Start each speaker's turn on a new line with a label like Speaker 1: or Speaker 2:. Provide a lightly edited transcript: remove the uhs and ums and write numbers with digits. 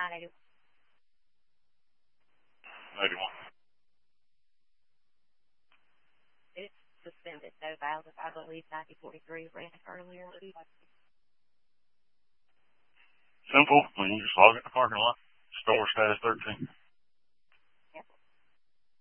Speaker 1: 981.
Speaker 2: 81.
Speaker 1: It's suspended, no valid. I believe 9043 ran earlier.
Speaker 2: Simple. When you just log in the parking lot. Store status 13.